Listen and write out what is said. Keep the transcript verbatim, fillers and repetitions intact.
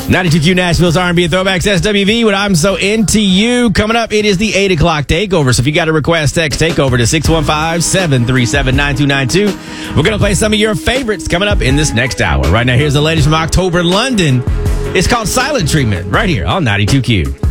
ninety-two Q Nashville's R and B and Throwbacks S W V with I'm So Into You. Coming up, it is the eight o'clock takeover. So if you got a request, text takeover to six one five, seven three seven, nine two nine two. We're going to play some of your favorites coming up in this next hour. Right now, here's the latest from October London. It's called Silent Treatment right here on ninety-two Q.